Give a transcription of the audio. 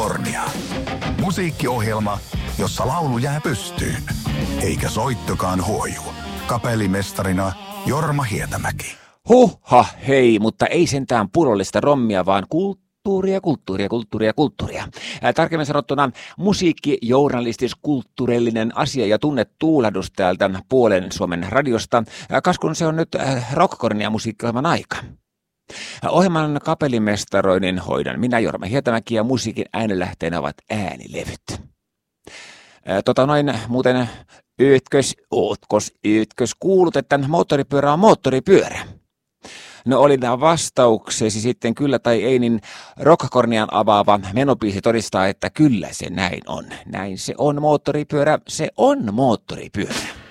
Rockkornia. Musiikkiohjelma, jossa laulu jää pystyyn, eikä soittokaan huoju. Kapellimestarina Jorma Hietämäki. Huhha, hei, mutta ei sentään purollista rommia, vaan kulttuuria. Tarkemmin sanottuna musiikkijournalistis-kulttuurillinen asia ja tunnetuulahdus täältä puolen Suomen radiosta, kas kun se on nyt Rockkornia musiikkiohjelman aika. Ohjelman kapellimestaroinnin hoidan minä, Jorma Hietämäki, ja musiikin äänenlähteenä ovat äänilevyt. Muuten yytkös kuulut, että moottoripyörä on moottoripyörä. No oli tämä vastauksesi sitten kyllä tai ei, niin Rockkornian avaava menobiisi todistaa, että kyllä se näin on. Näin se on moottoripyörä, se on moottoripyörä.